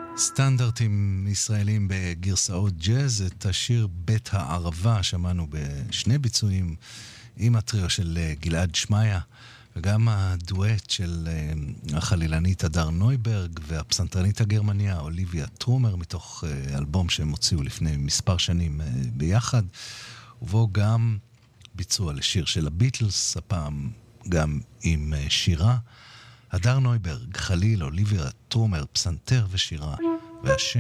סטנדרטים ישראלים בגרסאות ג'אז, את השיר בית הערבה שמענו בשני ביצועים עם הטריו של גלעד שמיה, וגם הדואט של החלילנית הדר נויברג והפסנתרנית הגרמניה אוליביה טרומר, מתוך אלבום שהם הוציאו לפני מספר שנים ביחד, ובו גם ביצוע לשיר של הביטלס, הפעם גם עם שירה. הדר נויברג, חליל, אוליביה טרומר, פסנתר ושירה, והשם